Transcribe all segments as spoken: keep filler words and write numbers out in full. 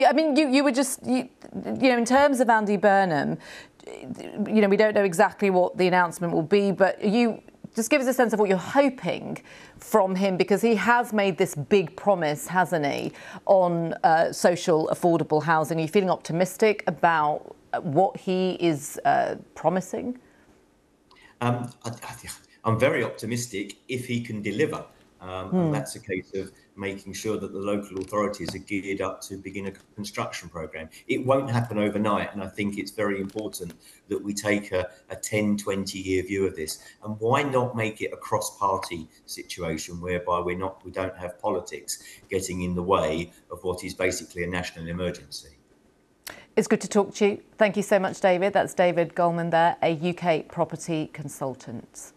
I mean, you, you were just, you, you know, in terms of Andy Burnham, you know, we don't know exactly what the announcement will be, but you just give us a sense of what you're hoping from him, because he has made this big promise, hasn't he, on uh, social affordable housing. Are you feeling optimistic about what he is uh, promising? Um, I, I, I'm very optimistic if he can deliver. Um, Hmm. and that's a case of making sure that the local authorities are geared up to begin a construction programme. It won't happen overnight, and I think it's very important that we take a, a ten, twenty year view of this. And why not make it a cross-party situation whereby we're not, we don't have politics getting in the way of what is basically a national emergency. It's good to talk to you. Thank you so much, David. That's David Goldman there, a U K property consultant.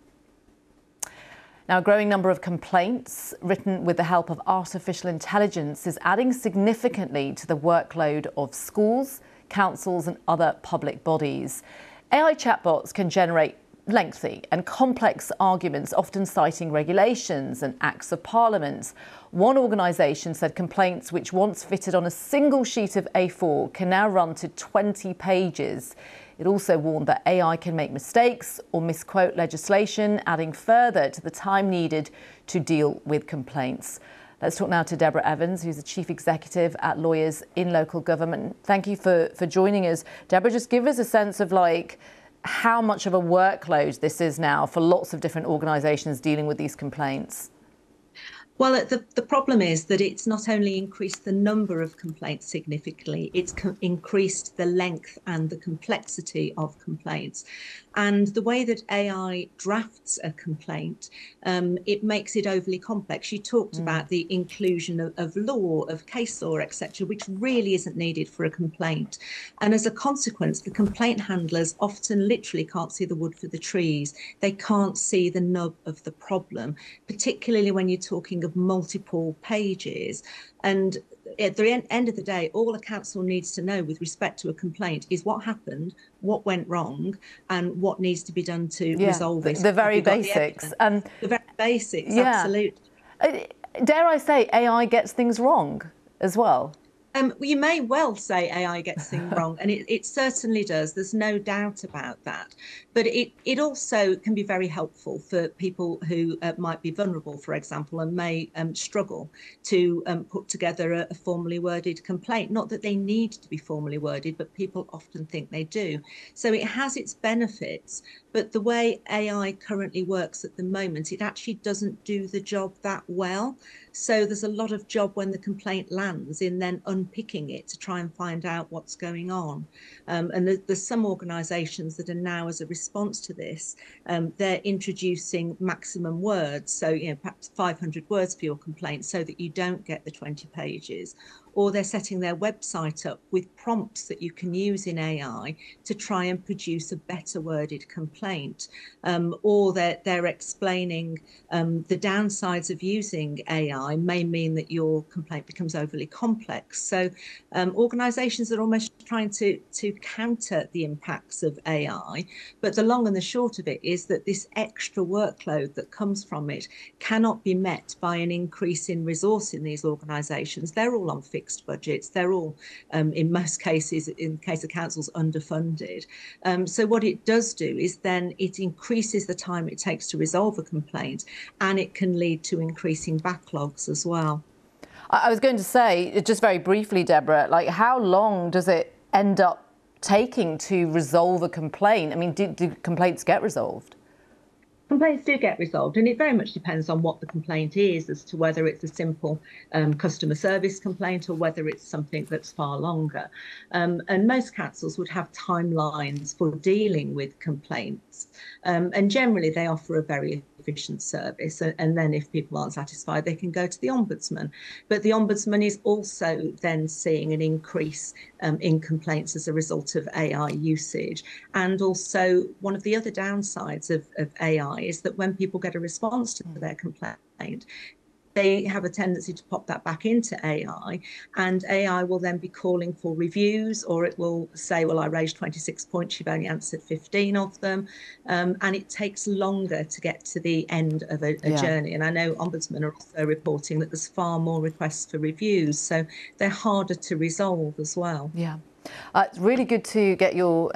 Now, a growing number of complaints written with the help of artificial intelligence is adding significantly to the workload of schools, councils and other public bodies. A I chatbots can generate lengthy and complex arguments, often citing regulations and acts of parliament. One organisation said complaints which once fitted on a single sheet of A four can now run to twenty pages. It also warned that A I can make mistakes or misquote legislation, adding further to the time needed to deal with complaints. Let's talk now to Deborah Evans, who's the Chief Executive at Lawyers in Local Government. Thank you for, for joining us. Deborah, just give us a sense of like how much of a workload this is now for lots of different organisations dealing with these complaints. Well, the, the problem is that it's not only increased the number of complaints significantly, it's increased the length and the complexity of complaints. And the way that A I drafts a complaint, um, it makes it overly complex. You talked mm. about the inclusion of, of law, of case law, et cetera, which really isn't needed for a complaint. And as a consequence, the complaint handlers often literally can't see the wood for the trees. They can't see the nub of the problem, particularly when you're talking of multiple pages. And at the end of the day, all a council needs to know with respect to a complaint is what happened, what went wrong, and what needs to be done to yeah, resolve it. The, the very basics. The, um, the very basics, yeah. Absolutely. Uh, dare I say, A I gets things wrong as well? Um, you may well say A I gets things wrong, and it, it certainly does. There's no doubt about that. But it, it also can be very helpful for people who uh, might be vulnerable, for example, and may um, struggle to um, put together a, a formally worded complaint. Not that they need to be formally worded, but people often think they do. So it has its benefits. But the way A I currently works at the moment, it actually doesn't do the job that well. So there's a lot of job when the complaint lands in then unpicking it to try and find out what's going on. Um, and there's, there's some organisations that are now, as a response to this, um, they're introducing maximum words. So, you know, perhaps five hundred words for your complaint so that you don't get the twenty pages. Or they're setting their website up with prompts that you can use in A I to try and produce a better worded complaint. Um, or they're, they're explaining um, the downsides of using A I may mean that your complaint becomes overly complex. So um, organisations are almost trying to, to counter the impacts of A I. But the long and the short of it is that this extra workload that comes from it cannot be met by an increase in resource in these organisations. They're all on fixed budgets. They're all, um, in most cases, in the case of councils, underfunded. Um, so what it does do is then it increases the time it takes to resolve a complaint, and it can lead to increasing backlogs as well. I was going to say, just very briefly, Deborah, like how long does it end up taking to resolve a complaint? I mean, do, do complaints get resolved? Complaints do get resolved, and it very much depends on what the complaint is as to whether it's a simple um, customer service complaint or whether it's something that's far longer. Um, and most councils would have timelines for dealing with complaints. Um, and generally, they offer a very efficient service. And then if people aren't satisfied, they can go to the Ombudsman. But the Ombudsman is also then seeing an increase um, in complaints as a result of A I usage. And also one of the other downsides of, of A I is that when people get a response to their complaint, they have a tendency to pop that back into A I, and A I will then be calling for reviews, or it will say, well, I raised twenty-six points, you've only answered fifteen of them. Um, and it takes longer to get to the end of a, a Yeah. journey. And I know Ombudsman are also reporting that there's far more requests for reviews, so they're harder to resolve as well. Yeah. Uh, it's really good to get your